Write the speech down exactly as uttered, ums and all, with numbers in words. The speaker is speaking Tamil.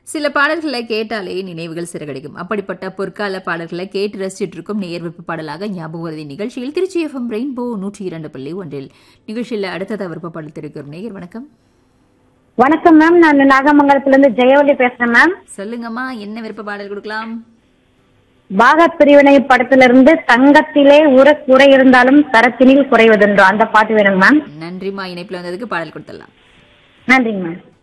சில பாடல்களை கேட்டாலே நினைவுகள் சிறகடிக்கும். அப்படிப்பட்ட பொற்கால பாடல்களை கேட்டு ரசிச்சிட்டு இருக்கும் நேயர் விருப்ப பாடலாக ஞாபகவதி நிகழ்ச்சியில் திருச்சி எஃப்எம் ரெயின்போ நூற்றி இரண்டு புள்ளி ஒன்றில் நிகழ்ச்சியில் அடுத்ததாக விருப்ப பாடல் தெரிவிக்கும் நேயர். வணக்கம். வணக்கம் மேம், நான் நாகமங்கலத்துல இருந்து ஜெயவதி பேசுறேன் மேம். சொல்லுங்கம்மா, என்ன விருப்ப பாடல் கொடுக்கலாம்? பாகப் பிரிவினை படத்திலிருந்து தங்கத்திலே உர குறை இருந்தாலும் தரத்தினில் குறைவதென்றோ அந்த பாட்டு வேணும் மேம். நன்றிமா, இணைப்புல வந்ததுக்கு பாடல் கொடுத்துடலாம். நன்றிங்க மேம்.